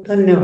ଧନ୍ୟବାଦ।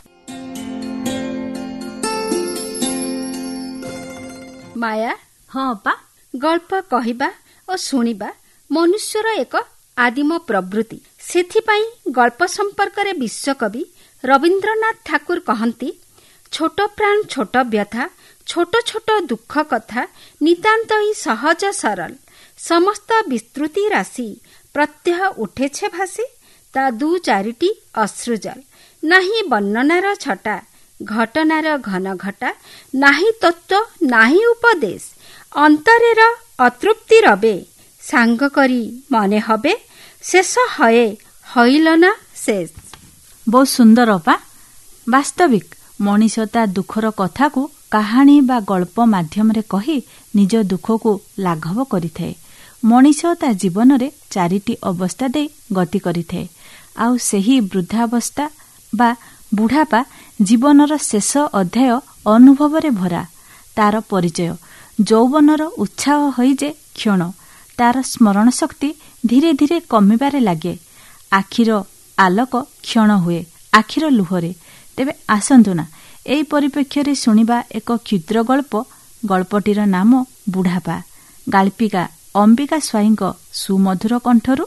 ମାୟା, ହଁ ଅପା, ଗଳ୍ପ କହିବା ଓ ଶୁଣିବା ମନୁଷ୍ୟର ଏକ ଆଦିମ ପ୍ରବୃତ୍ତି। ସେଥିପାଇଁ ଗଳ୍ପ ସମ୍ପର୍କରେ ବିଶ୍ୱକବି ରବୀନ୍ଦ୍ରନାଥ ଠାକୁର କହନ୍ତି, ଛୋଟ ପ୍ରାଣ ଛୋଟ ବ୍ୟଥା, ଛୋଟ ଛୋଟ ଦୁଃଖ କଥା, ନିତାନ୍ତ ହିଁ ସହଜ ସରଳ, ସମସ୍ତ ବିସ୍ତୃତି ରାଶି, ପ୍ରତ୍ୟହ ଉଠେଛେ ଭାସି, ତା ଦୁ ଚାରିଟି ଅଶ୍ରୁଜଲ, ନାହିଁ ବର୍ଣ୍ଣନାର ଛଟା, ଘଟନାର ଘନ ଘଟା, ନାହିଁ ତତ୍ତ୍ୱ ନାହିଁ ଉପଦେଶ, ଅନ୍ତରେର ଅତୃପ୍ତି ରବେ, ସାଙ୍ଗ କରି ମନେ ହବେ, ଶେଷ ହଏ ହଇଲ ନା ଶେଷ। ବହୁତ ସୁନ୍ଦର ଅପା। ବାସ୍ତବିକ ମଣିଷ ତା ଦୁଃଖର କଥାକୁ କାହାଣୀ ବା ଗଳ୍ପ ମାଧ୍ୟମରେ କହି ନିଜ ଦୁଃଖକୁ ଲାଘବ କରିଥାଏ। ମଣିଷ ତା ଜୀବନରେ 4ଟି ଅବସ୍ଥା ଦେଇ ଗତି କରିଥାଏ। ଆଉ ସେହି ବୃଦ୍ଧାବସ୍ଥା ବା ବୁଢ଼ାପା ଜୀବନର ଶେଷ ଅଧ୍ୟାୟ ଅନୁଭବରେ ଭରା। ତାର ପରିଚୟ ଯୌବନର ଉତ୍ସାହ ହୋଇଯାଏ କ୍ଷଣ, ତାର ସ୍ମରଣ ଶକ୍ତି ଧୀରେ ଧୀରେ କମିବାରେ ଲାଗେ, ଆଖିର ଆଲୋକ କ୍ଷଣ ହୁଏ ଆଖିର ଲୁହରେ। ତେବେ ଆସନ୍ତୁ ନା ଏହି ପରିପ୍ରେକ୍ଷୀରେ ଶୁଣିବା ଏକ କ୍ଷୁଦ୍ର ଗଳ୍ପ। ଗଳ୍ପଟିର ନାମ ବୁଢ଼ାପା, ଗାଳ୍ପିକା ଅମ୍ବିକା ସ୍ୱାଇଁଙ୍କ ସୁମଧୁର କଣ୍ଠରୁ।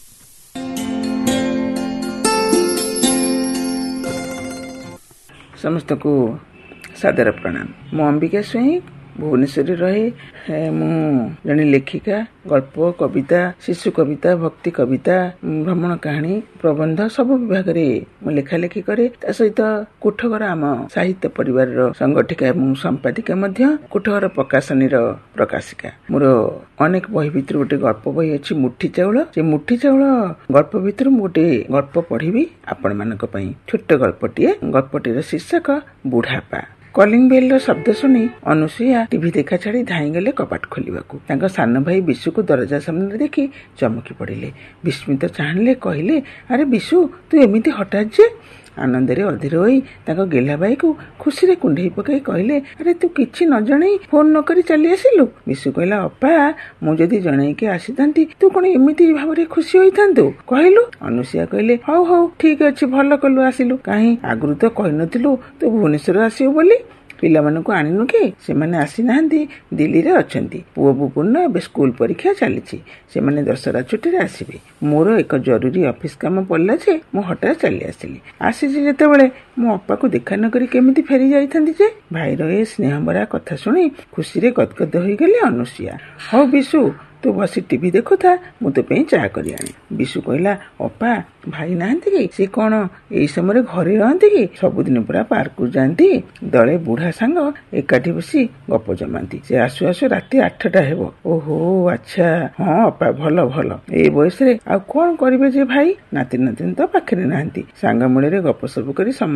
ସମସ୍ତଙ୍କୁ ସାଦର ପ୍ରଣାମ। ମୁଁ ଅମ୍ବିକା ସ୍ୱାଇଁ, ଭୁବନେଶ୍ୱରରେ ରହେ। ମୁଁ ଜଣେ ଲେଖିକା। ଗଳ୍ପ, କବିତା, ଶିଶୁ କବିତା, ଭକ୍ତି କବିତା, ଭ୍ରମଣ କାହାଣୀ, ପ୍ରବନ୍ଧ ସବୁ ବିଭାଗରେ ମୁଁ ଲେଖାଲେଖି କରେ। ତା ସହିତ କୋଠଘର ଆମ ସାହିତ୍ୟ ପରିବାରର ସଂଗଠିକା ଏବଂ ସମ୍ପାଦିକା ମଧ୍ୟ, କୋଠଘର ପ୍ରକାଶନୀର ପ୍ରକାଶିକା। ମୋର ଅନେକ ବହି ଭିତରୁ ଗୋଟେ ଗଳ୍ପ ବହି ଅଛି, ମୁଠି ଚାଉଳ। ସେ ମୁଠି ଚାଉଳ ଗଳ୍ପ ଭିତରୁ ମୁଁ ଗୋଟେ ଗଳ୍ପ ପଢିବି ଆପଣମାନଙ୍କ ପାଇଁ। ଛୋଟ ଗଳ୍ପଟିଏ। ଗଳ୍ପଟିର ଶୀର୍ଷକ ବୁଢ଼ାପା। କଲିଂ ବେଲର ଶବ୍ଦ ଶୁଣି ଅନୁସୂୟା ଟିଭି ଦେଖା ଛାଡ଼ି ଧାଇଁଗଲେ କବାଟ ଖୋଲିବାକୁ। ତାଙ୍କ ସାନ ଭାଇ ବିଶୁକୁ ଦରଜା ସାମ୍ନାରେ ଦେଖି ଚମକି ପଡ଼ିଲେ। ବିସ୍ମିତ ଚାହିଁଲେ, କହିଲେ, ଆରେ ବିଶୁ, ତୁ ଏମିତି ହଠାତ୍ ଯେ? ଆନନ୍ଦରେ ଅଧୀର ହୋଇ ତାଙ୍କ ଗେହ୍ଲା ଭାଇକୁ ଖୁସିରେ କୁଣ୍ଢେଇ ପକାଇ କହିଲେ, ଆରେ ତୁ କିଛି ନ ଜଣେଇ ଫୋନ ନ କରି ଚାଲି ଆସିଲୁ? ବିଶୁ କହିଲା, ଅପା, ମୁଁ ଯଦି ଜଣେଇକି ଆସିଥାନ୍ତି ତୁ କଣ ଏମିତି ଭାବରେ ଖୁସି ହୋଇଥାନ୍ତୁ କହିଲୁ? ଅନୁସୂୟା କହିଲେ, ହଉ ହଉ ଠିକ ଅଛି, ଭଲ କଲୁ ଆସିଲୁ। କାହିଁ ଆଗରୁ ତ କହିନଥିଲୁ ତୁ ଭୁବନେଶ୍ୱର ଆସିବୁ ବୋଲି? ପିଲାମାନଙ୍କୁ ଆଣିନୁ କି? ସେମାନେ ଆସିନାହାନ୍ତି, ଦିଲ୍ଲୀରେ ଅଛନ୍ତି। ପୁଅ ବୁବୁନ ଏବେ ସ୍କୁଲ ପରୀକ୍ଷା ଚାଲିଛି, ସେମାନେ ଦଶହରା ଛୁଟିରେ ଆସିବେ। ମୋର ଏକ ଜରୁରୀ ଅଫିସ କାମ ପଡ଼ିଲା ଯେ ମୁଁ ହଠାତ୍ ଚାଲି ଆସିଲି। ଆସିଛି ଯେତେବେଳେ ମୋ ଅପାକୁ ଦେଖା ନ କରି କେମିତି ଫେରି ଯାଇଥାନ୍ତି ଯେ? ଭାଇର ଏ ସ୍ନେହଭରା କଥା ଶୁଣି ଖୁସିରେ ଗଦଗଦ ହୋଇଗଲେ ଅନୁସୂୟା। ହଉ ବିଶୁ, ତୁ ବସି ଟିଭି ଦେଖୁଥା, ମୁଁ ତୋ ପାଇଁ ଚା କରି ଆଣି। ବିଶୁ କହିଲା, ଅପା, ଭାଇ ନାହାନ୍ତି କି? ସେ କଣ ଏଇ ସମୟରେ ଘରେ ରହନ୍ତି କି? ସବୁଦିନ ପୁରା ପାର୍କକୁ ଯାଆନ୍ତି। ଦଳେ ବୁଢା ସାଙ୍ଗ ଏକାଠି ବସି ଗପ ଜମାନ୍ତି। ସେ ଆସୁ ଆସୁ ରାତି 8ଟା ହେବ। ଓହୋ, ଆଚ୍ଛା, ହଁ ଅପା, ଭଲ ଭଲ। ଏଇ ବୟସରେ ଆଉ କଣ କରିବେ ଯେ ଭାଇ? ନାତି ନାତିନ ତ ପାଖରେ ନାହାନ୍ତି। ସାଙ୍ଗ ମୂଳରେ ଗପ ସବୁ କରି